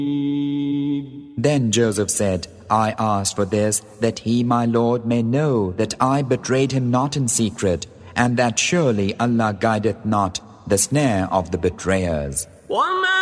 Then Joseph said, I asked for this, that he, my Lord, may know that I betrayed him not in secret, and that surely Allah guideth not the snare of the betrayers.